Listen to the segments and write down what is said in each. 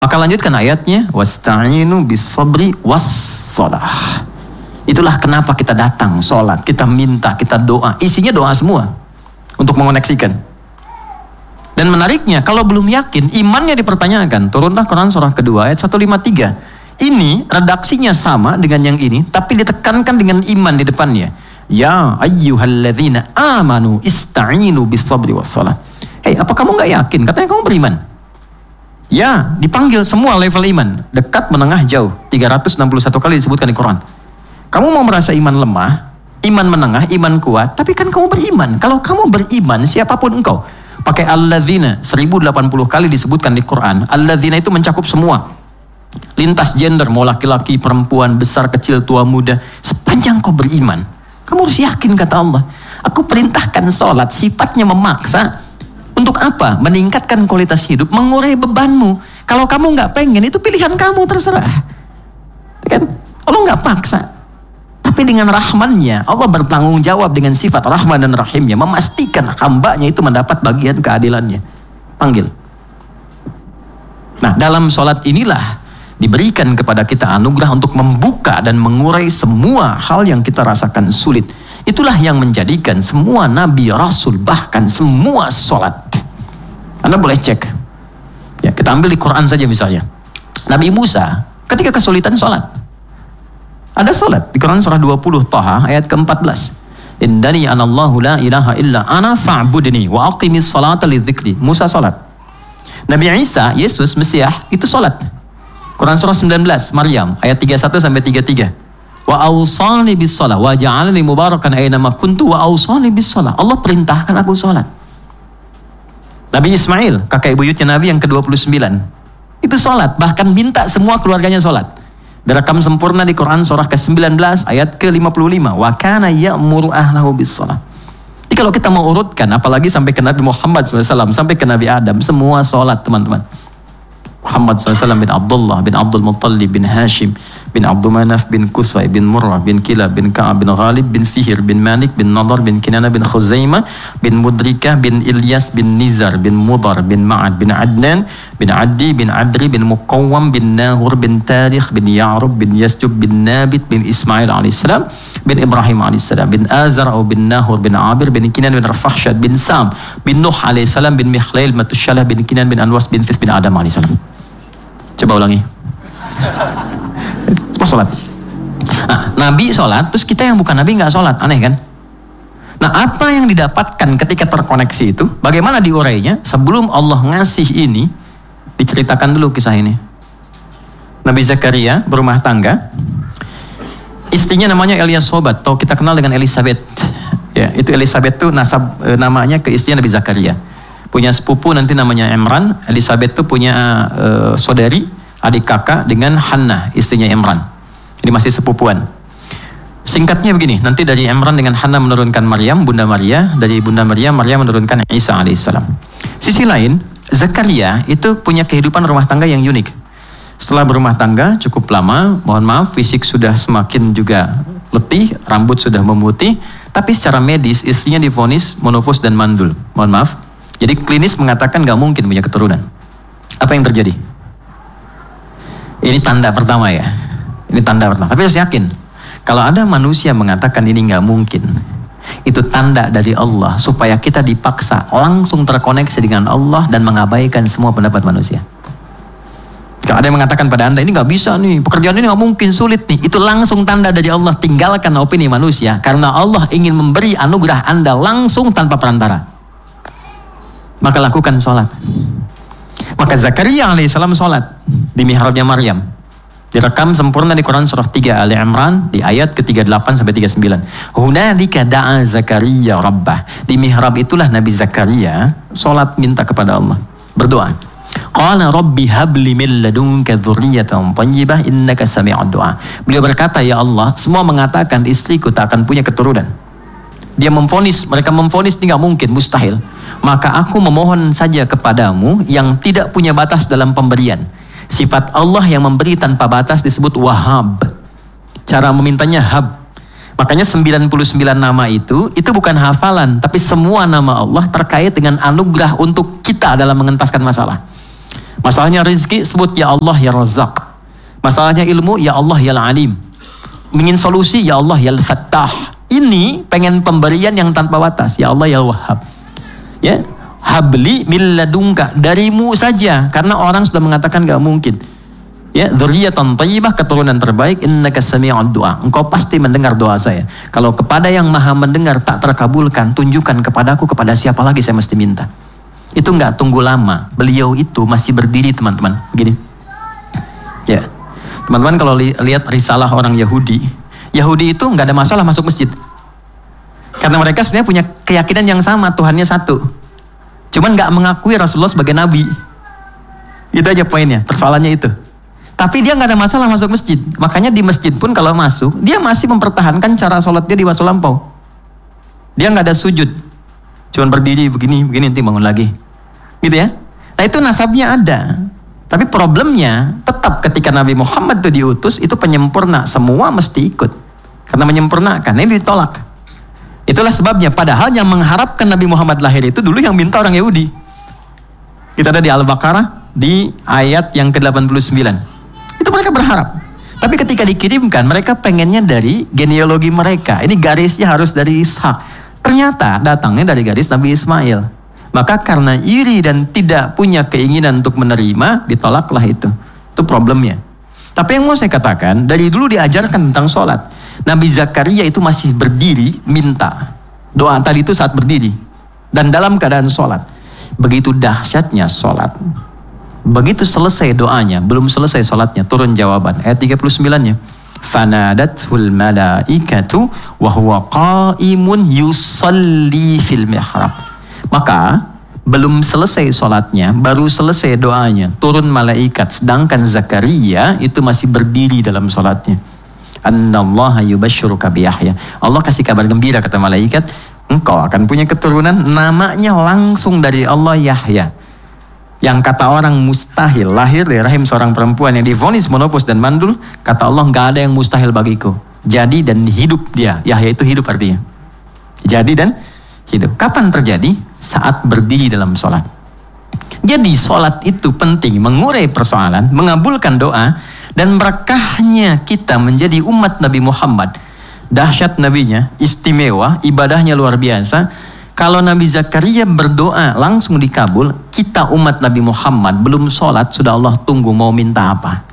Maka lanjutkan ayatnya, wasta'inu bis-sabri was-shalah. Itulah kenapa kita datang sholat, kita minta, kita doa. Isinya doa semua untuk mengoneksikan. Dan menariknya, kalau belum yakin, imannya dipertanyakan. Turunlah Quran surah kedua ayat 153. Ini redaksinya sama dengan yang ini, tapi ditekankan dengan iman di depannya. Ya ayyuhalladzina amanu ista'inu bis-sabri was-shalah. Hei, apa kamu gak yakin? Katanya kamu beriman. Ya, dipanggil semua level iman. Dekat, menengah, jauh. 361 kali disebutkan di Quran. Kamu mau merasa iman lemah, iman menengah, iman kuat, tapi kan kamu beriman. Kalau kamu beriman, siapapun engkau. Pakai alladzina, 1080 kali disebutkan di Quran. Alladzina itu mencakup semua. Lintas gender, mau laki-laki, perempuan, besar, kecil, tua, muda. Sepanjang kau beriman, kamu harus yakin, kata Allah. Aku perintahkan sholat, sifatnya memaksa. Untuk apa? Meningkatkan kualitas hidup, mengurai bebanmu. Kalau kamu nggak pengen, itu pilihan kamu, terserah. Kan? Allah nggak paksa. Tapi dengan rahmannya, Allah bertanggung jawab dengan sifat rahman dan rahimnya, memastikan hambanya itu mendapat bagian keadilannya. Panggil. Nah, dalam sholat inilah diberikan kepada kita anugerah untuk membuka dan mengurai semua hal yang kita rasakan sulit. Itulah yang menjadikan semua nabi, rasul, bahkan semua sholat. Anda boleh cek. Ya, kita ambil di Quran saja misalnya. Nabi Musa ketika kesulitan sholat. Ada sholat di Quran surah 20 Taha ayat ke-14. Indani anallahu la ilaha illa ana fa'budni wa aqimis salata lidzikri. Musa sholat. Nabi Isa, Yesus, Mesias itu sholat. Quran surah 19 Maryam ayat 31 sampai 33. Wa awsani bis shalah wa ja'alani mubarakan aina ma kuntu wa awsani bis shalah. Allah perintahkan aku sholat. Nabi Ismail, kakek buyutnya Nabi yang ke-29. Itu sholat, bahkan minta semua keluarganya sholat. Direkam sempurna di Quran surah ke-19 ayat ke-55. Wa kana ya'muru ahlahu bis shalah. Jadi kalau kita mau urutkan, apalagi sampai ke Nabi Muhammad SAW, sampai ke Nabi Adam, semua sholat teman-teman. Muhammad SAW bin Abdullah, bin Abdul Muttalib, bin Hashim, bin Abdul Manaf, bin Qusay, bin Murrah, bin Kilab, bin Ka'ab, bin Ghalib, bin Fihir, bin Malik, bin Nadar, bin Kinana, bin Khuzaimah, bin Mudrikah, bin Ilyas, bin Nizar, bin Mudar, bin Ma'ad, bin Adnan, bin Addi, bin Adri, bin Muqawwam, bin Nahur, bin Tarikh, bin Ya'rub, bin Yasjub, bin Nabit, bin Ismail alaihissalam, bin Ibrahim alaihissalam, bin Azar, bin Nahur, bin Abir, bin Kinan, bin Rafahsyad, bin Sam, bin Nuh alaihissalam, bin Mikhlail, Matusyalah, bin Kinan, bin Anwas, bin Thith, bin Adam alaihissalam. Coba ulangi. Semua sholat. Nah, Nabi sholat, terus kita yang bukan Nabi nggak sholat, aneh kan? Nah, apa yang didapatkan ketika terkoneksi itu? Bagaimana diurainya? Sebelum Allah ngasih ini, diceritakan dulu kisah ini. Nabi Zakaria berumah tangga, istrinya namanya Eliasobat, atau kita kenal dengan Elisabeth. Ya, itu Elisabeth tuh nasab namanya ke istrinya Nabi Zakaria. Punya sepupu nanti namanya Imran. Elisabeth tuh punya saudari, adik kakak dengan Hannah, istrinya Imran. Ini masih sepupuan. Singkatnya begini, nanti dari Imran dengan Hannah menurunkan Maryam, Bunda Maria. Dari Bunda Maria, Maryam menurunkan Isa alaihissalam. Sisi lain, Zakaria itu punya kehidupan rumah tangga yang unik. Setelah berumah tangga cukup lama, mohon maaf, fisik sudah semakin juga letih, rambut sudah memutih, tapi secara medis istrinya divonis monofos dan mandul. Mohon maaf. Jadi klinis mengatakan gak mungkin punya keturunan. Apa yang terjadi? Ini tanda pertama ya. Ini tanda pertama. Tapi harus yakin. Kalau ada manusia mengatakan ini gak mungkin, itu tanda dari Allah supaya kita dipaksa langsung terkoneksi dengan Allah dan mengabaikan semua pendapat manusia. Kalau ada yang mengatakan pada Anda ini gak bisa nih, pekerjaan ini gak mungkin, sulit nih, itu langsung tanda dari Allah. Tinggalkan opini manusia, karena Allah ingin memberi anugerah Anda langsung tanpa perantara. Maka lakukan sholat. Maka Zakaria alaihissalam sholat di mihrabnya Maryam. Direkam sempurna di Quran surah 3 Ali Imran di ayat ke-38 sampai 39. Hunalika da'a Zakaria rabbah. Di mihrab itulah Nabi Zakaria sholat minta kepada Allah, berdoa. Qala rabbi habli min ladunka dzurriyyatan thayyibah innaka sami'ud du'a. Beliau berkata, ya Allah, semua mengatakan istriku tak akan punya keturunan. Dia memvonis, mereka memvonis ini gak mungkin, mustahil. Maka aku memohon saja kepadamu yang tidak punya batas dalam pemberian. Sifat Allah yang memberi tanpa batas disebut Wahhab. Cara memintanya hab. Makanya 99 nama itu bukan hafalan, tapi semua nama Allah terkait dengan anugerah untuk kita dalam mengentaskan masalah. Masalahnya rizki, sebut ya Allah ya Razzaq. Masalahnya ilmu, ya Allah ya Alim. Ingin solusi, ya Allah ya Fattah. Ini pengen pemberian yang tanpa batas, ya Allah ya Wahhab. Ya, habli min ladunka, darimu saja, karena orang sudah mengatakan gak mungkin. Ya, dzurriyyatan thayyibah, keturunan terbaik, innaka sami'ud du'a. Engkau pasti mendengar doa saya. Kalau kepada yang maha mendengar tak terkabulkan, tunjukkan kepadaku kepada siapa lagi saya mesti minta. Itu enggak tunggu lama. Beliau itu masih berdiri, teman-teman. Begini. Ya. Teman-teman kalau lihat risalah orang Yahudi itu enggak ada masalah masuk masjid. Karena mereka sebenarnya punya keyakinan yang sama, Tuhannya satu. Cuman enggak mengakui Rasulullah sebagai nabi. Itu aja poinnya, persoalannya itu. Tapi dia nggak ada masalah masuk masjid. Makanya di masjid pun kalau masuk, dia masih mempertahankan cara sholat dia di masa lampau. Dia nggak ada sujud. Cuman berdiri begini, nanti bangun lagi. Gitu ya. Nah itu nasabnya ada. Tapi problemnya, tetap ketika Nabi Muhammad itu diutus, itu penyempurna. Semua mesti ikut. Karena menyempurnakan, ini ditolak. Itulah sebabnya, padahal yang mengharapkan Nabi Muhammad lahir itu dulu yang minta orang Yahudi. Kita ada di Al-Baqarah, di ayat yang ke-89. Itu mereka berharap. Tapi ketika dikirimkan, mereka pengennya dari genealogi mereka. Ini garisnya harus dari Ishak. Ternyata datangnya dari garis Nabi Ismail. Maka karena iri dan tidak punya keinginan untuk menerima, ditolaklah itu. Itu problemnya. Tapi yang mau saya katakan, dari dulu diajarkan tentang sholat. Nabi Zakaria itu masih berdiri, minta. Doa tadi itu saat berdiri. Dan dalam keadaan sholat. Begitu dahsyatnya sholat. Begitu selesai doanya, belum selesai sholatnya, turun jawaban. Ayat 39-nya. Fanadathul malaikatu wa huwa qa'imun yusalli fil mihrab. Maka belum selesai sholatnya, baru selesai doanya, turun malaikat. Sedangkan Zakaria itu masih berdiri dalam sholatnya. Annallaha yubashshiruka bi Yahya. Allah kasih kabar gembira, kata malaikat, engkau akan punya keturunan, namanya langsung dari Allah Yahya. Yang kata orang mustahil lahir dari rahim seorang perempuan yang divonis monopause dan mandul, kata Allah nggak ada yang mustahil bagiku. Jadi dan hidup dia. Yahya itu hidup artinya. Jadi dan hidup. Kapan terjadi? Saat berdiri dalam sholat. Jadi sholat itu penting, mengurai persoalan, mengabulkan doa, dan berkahnya kita menjadi umat Nabi Muhammad. Dahsyat nabinya, istimewa, ibadahnya luar biasa. Kalau Nabi Zakaria berdoa langsung dikabul, kita umat Nabi Muhammad belum sholat, sudah Allah tunggu mau minta apa.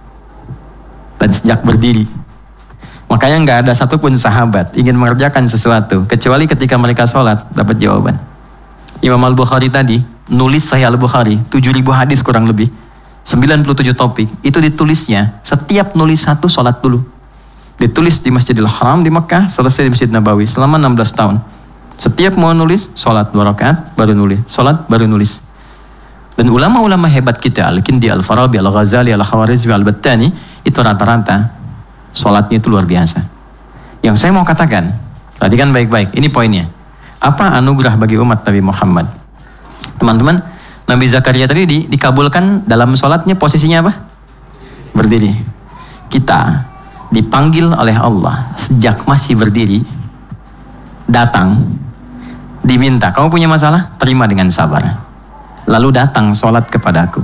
Dan sejak berdiri. Makanya nggak ada satupun sahabat ingin mengerjakan sesuatu, kecuali ketika mereka sholat, dapat jawaban. Imam Al-Bukhari tadi, nulis Sahih Al-Bukhari, 7.000 hadis kurang lebih, 97 topik, itu ditulisnya, setiap nulis satu sholat dulu. Ditulis di Masjidil Haram di Mekah, selesai di Masjid Nabawi, selama 16 tahun. Setiap mau nulis, sholat 2 rakaat, baru nulis. Sholat, baru nulis. Dan ulama-ulama hebat kita, Al-Kindi, Al-Farabi, Al-Ghazali, Al-Khawarizmi, Al-Battani, itu rata-rata, sholatnya itu luar biasa. Yang saya mau katakan, perhatikan baik-baik, ini poinnya. Apa anugerah bagi umat Nabi Muhammad? Teman-teman, Nabi Zakaria tadi dikabulkan dalam sholatnya, posisinya apa? Berdiri. Kita dipanggil oleh Allah, sejak masih berdiri, datang, diminta, kamu punya masalah? Terima dengan sabar. Lalu datang sholat kepadaku.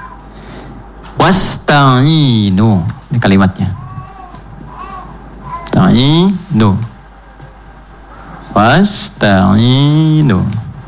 Wasta'inu. Ini kalimatnya. Ta'inu. Wasta'inu.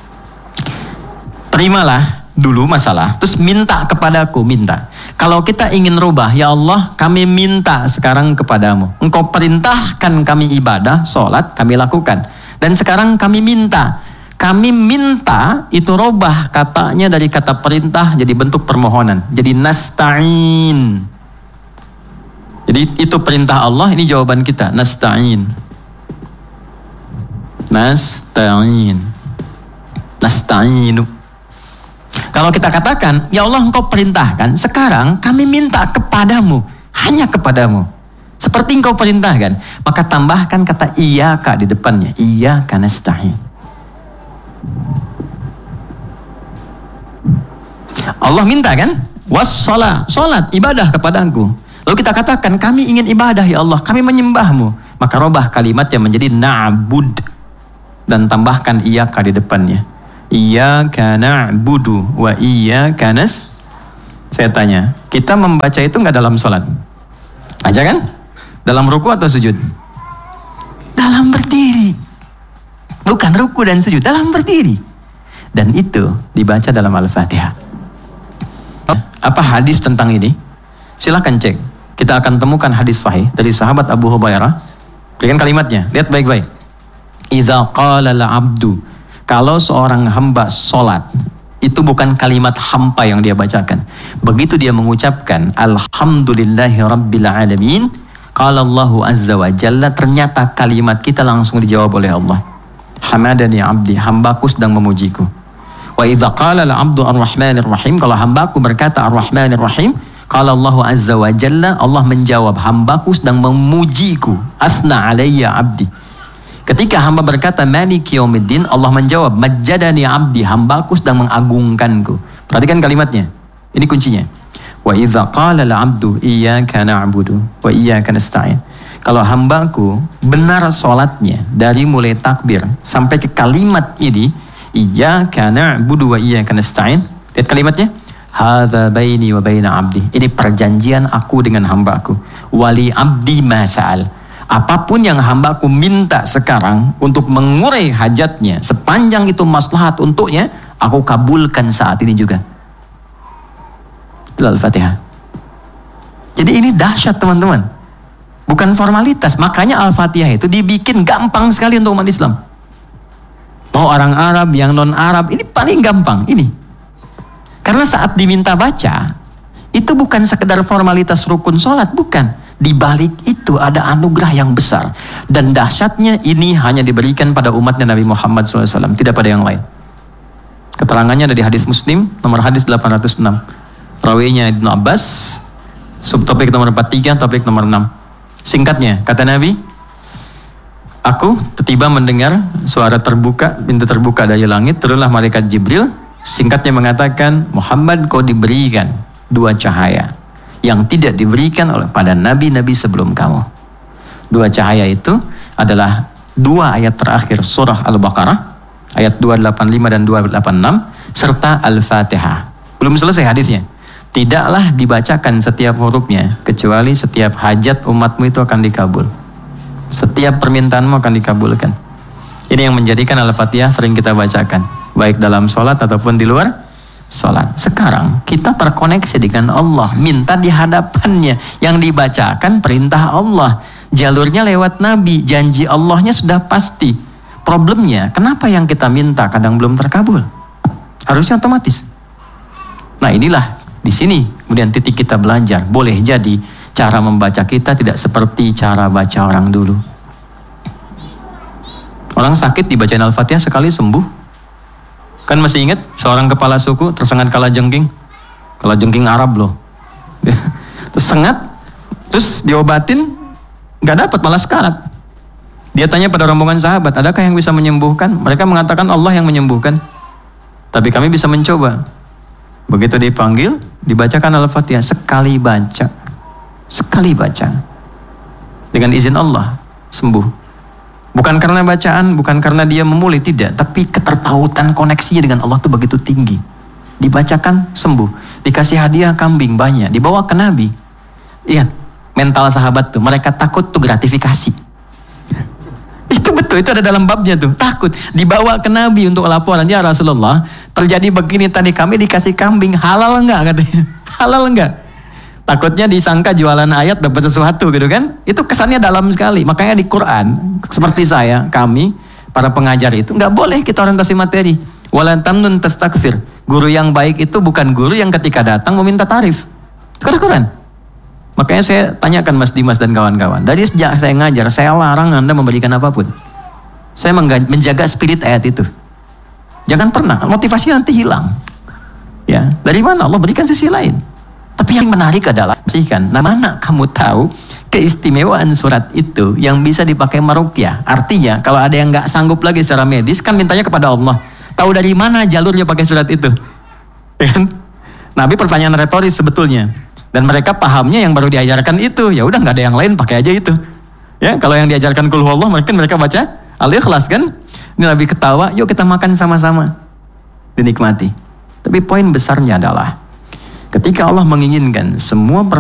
Terimalah dulu masalah, terus minta kepadaku, minta. Kalau kita ingin rubah, ya Allah, kami minta sekarang kepadamu. Engkau perintahkan kami ibadah, sholat, kami lakukan. Dan sekarang kami minta itu robah katanya dari kata perintah jadi bentuk permohonan. Jadi nasta'in. Jadi itu perintah Allah, ini jawaban kita, nasta'in. Nasta'inu. Kalau kita katakan, ya Allah engkau perintahkan, sekarang kami minta kepadamu, hanya kepadamu. Seperti engkau perintahkan, maka tambahkan kata iyyaka di depannya. Iyyaka nasta'in. Allah minta kan? Wassalah, salat, ibadah kepadaku. Lalu kita katakan, kami ingin ibadah ya Allah, kami menyembahmu. Maka robah kalimatnya menjadi na'bud. Dan tambahkan iyyaka di depannya. Iyyaka na'budu wa iyyaka nasta'in. Saya tanya, kita membaca itu nggak dalam sholat? Baca kan? Dalam ruku atau sujud? Dalam berdiri. Bukan ruku dan sujud, dalam berdiri. Dan itu dibaca dalam Al-Fatihah. Apa hadis tentang ini? Silahkan cek. Kita akan temukan hadis sahih dari sahabat Abu Hurairah. Berikan kalimatnya, lihat baik-baik. Idza qala al-'abdu, kalau seorang hamba sholat, itu bukan kalimat hampa yang dia bacakan. Begitu dia mengucapkan Alhamdulillahi Rabbil Alamin, qala Allahu Azza wa Jalla, ternyata kalimat kita langsung dijawab oleh Allah. Hamadani abdi, hambaku sedang memujiku. Wa idza qala al-'abdu ar-Rahmanir Rahim, kalau hambaku berkata ar-Rahmanir Rahim, qala Allahu Azza wa Jalla, Allah menjawab hambaku sedang memujiku. Asna alayya abdi. Ketika hamba berkata Maliki Yaumiddin, Allah menjawab Majjadani abdi, hambaku sedang mengagungkanku. Perhatikan kalimatnya. Ini kuncinya. Wa idza qala al-'abdu iyyaka na'budu wa iyyaka nasta'in. Kalau hambaku benar salatnya dari mulai takbir sampai ke kalimat ini, iyyaka na'budu wa iyyaka nasta'in. Lihat kalimatnya. Hadza baini wa baina abdi. Ini perjanjian aku dengan hambaku. Wali abdi ma sa'al. Apapun yang hambaku minta sekarang untuk mengurai hajatnya, sepanjang itu maslahat untuknya, aku kabulkan saat ini juga. Itu Al-Fatihah. Jadi ini dahsyat teman-teman. Bukan formalitas. Makanya Al-Fatihah itu dibikin gampang sekali untuk umat Islam. Mau orang Arab, yang non-Arab, ini paling gampang. Ini. Karena saat diminta baca, itu bukan sekedar formalitas rukun sholat, bukan. Di balik itu ada anugerah yang besar. Dan dahsyatnya ini hanya diberikan pada umatnya Nabi Muhammad SAW. Tidak pada yang lain. Keterangannya ada di hadis Muslim, nomor hadis 806. Rawinya Ibnu Abbas, subtopik nomor 43, topik nomor 6. Singkatnya, kata Nabi, aku tiba mendengar suara terbuka, pintu terbuka dari langit, turunlah malaikat Jibril. Singkatnya mengatakan, Muhammad, kau diberikan 2 cahaya yang tidak diberikan oleh pada nabi-nabi sebelum kamu. 2 cahaya itu adalah 2 ayat terakhir surah Al-Baqarah, ayat 285 dan 286, serta Al-Fatihah. Belum selesai hadisnya. Tidaklah dibacakan setiap hurufnya, kecuali setiap hajat umatmu itu akan dikabul. Setiap permintaanmu akan dikabulkan. Ini yang menjadikan Al-Fatihah sering kita bacakan, baik dalam sholat ataupun di luar sholat. Sekarang kita terkoneksi dengan Allah, minta di hadapannya, yang dibacakan perintah Allah, jalurnya lewat Nabi, janji Allahnya sudah pasti. Problemnya, kenapa yang kita minta kadang belum terkabul? Harusnya otomatis. Nah inilah di sini kemudian titik kita belajar. Boleh jadi cara membaca kita tidak seperti cara baca orang dulu. Orang sakit dibacain Al-Fatihah sekali sembuh. Kan masih ingat seorang kepala suku tersengat kalajengking Arab loh. Terus sengat, terus diobatin, nggak dapat, malah sekarat. Dia tanya pada rombongan sahabat, adakah yang bisa menyembuhkan? Mereka mengatakan Allah yang menyembuhkan. Tapi kami bisa mencoba. Begitu dipanggil, dibacakan Al-Fatihah, sekali baca. Dengan izin Allah, sembuh. Bukan karena bacaan, bukan karena dia memulih, tidak. Tapi ketertautan koneksinya dengan Allah itu begitu tinggi. Dibacakan, sembuh. Dikasih hadiah kambing banyak, dibawa ke Nabi. Iya, mental sahabat tuh, mereka takut tuh gratifikasi. Itu betul, itu ada dalam babnya tuh, takut. Dibawa ke Nabi untuk laporan, ya Rasulullah, terjadi begini tadi, kami dikasih kambing, halal enggak katanya? Halal enggak? Takutnya disangka jualan ayat dapat sesuatu gitu kan. Itu kesannya dalam sekali. Makanya di Quran, seperti saya, kami, para pengajar itu, nggak boleh kita orientasi materi. Wala tamnun tastakthir. Guru yang baik itu bukan guru yang ketika datang meminta tarif. Itu kata Quran. Makanya saya tanyakan Mas Dimas dan kawan-kawan. Dari sejak saya ngajar, saya larang Anda memberikan apapun. Saya menjaga spirit ayat itu. Jangan pernah, motivasi nanti hilang. Ya, dari mana Allah berikan sisi lain. Tapi yang menarik adalah, nah mana kamu tahu keistimewaan surat itu yang bisa dipakai meruqyah? Artinya kalau ada yang nggak sanggup lagi secara medis, kan mintanya kepada Allah. Tahu dari mana jalurnya pakai surat itu? Ya kan? Nabi pertanyaan retoris sebetulnya. Dan mereka pahamnya yang baru diajarkan itu. Ya udah nggak ada yang lain, pakai aja itu. Ya, kalau yang diajarkan Qul Huwallah, mungkin mereka baca Al-Ikhlas kan? Ini Nabi ketawa, yuk kita makan sama-sama. Dinikmati. Tapi poin besarnya adalah Ketika Allah menginginkan semua